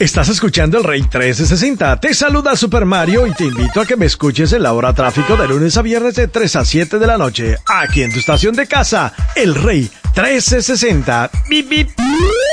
Estás escuchando el Rey 1360. Te saluda Super Mario y te invito a que me escuches en la hora tráfico de lunes a viernes de 3 a 7 de la noche. Aquí en tu estación de casa, el Rey 1360. Bip, bip.